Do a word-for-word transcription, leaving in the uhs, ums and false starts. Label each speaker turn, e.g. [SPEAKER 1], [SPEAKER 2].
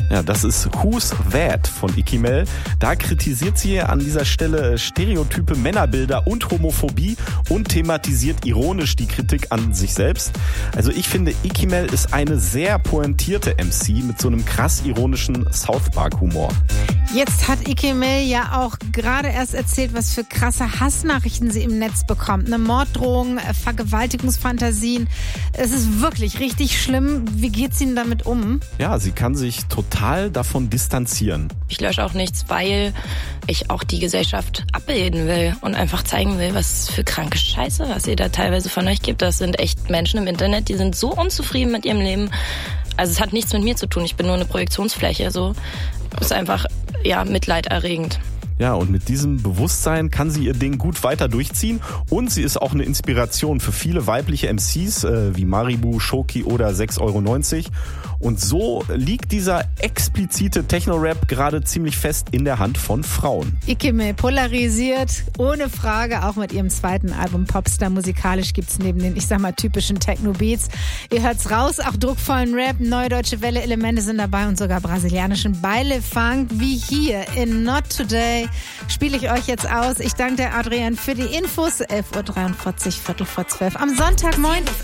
[SPEAKER 1] Ja, das ist Who's That von Ikimel. Da kritisiert sie an dieser Stelle stereotype Männerbilder und Homophobie und thematisiert ironisch die Kritik an sich selbst. Also ich finde, Ikimel ist eine sehr pointierte M C mit so einem krass ironischen South Park Humor.
[SPEAKER 2] Jetzt hat Ikimel ja auch gerade erst erzählt, was für krasse Hassnachrichten sie im Netz bekommt. Eine Morddrohung, Vergewaltigungsfantasien. Es ist wirklich richtig schlimm. Wie geht sie denn damit um?
[SPEAKER 1] Ja, sie kann sich total davon distanzieren.
[SPEAKER 3] Ich lösche auch nichts, weil ich auch die Gesellschaft abbilden will und einfach zeigen will, was für kranke Scheiße, was ihr da teilweise von euch gibt. Das sind echt Menschen im Internet, die sind so unzufrieden mit ihrem Leben. Also es hat nichts mit mir zu tun. Ich bin nur eine Projektionsfläche. So ist einfach ja mitleiderregend.
[SPEAKER 1] Ja, und mit diesem Bewusstsein kann sie ihr Ding gut weiter durchziehen und sie ist auch eine Inspiration für viele weibliche M Cs äh, wie Maribu, Shoki oder sechs Euro neunzig. Und so liegt dieser explizite Techno-Rap gerade ziemlich fest in der Hand von Frauen.
[SPEAKER 2] Ikimel polarisiert, ohne Frage, auch mit ihrem zweiten Album Popstar. Musikalisch gibt's neben den, ich sag mal, typischen Techno-Beats. Ihr hört's raus, auch druckvollen Rap, neue deutsche Welle-Elemente sind dabei und sogar brasilianischen Beile-Funk, wie hier in Not Today. Spiele ich euch jetzt aus. Ich danke der Adrienne für die Infos. elf Uhr dreiundvierzig, Viertel vor zwölf am Sonntag. Moin.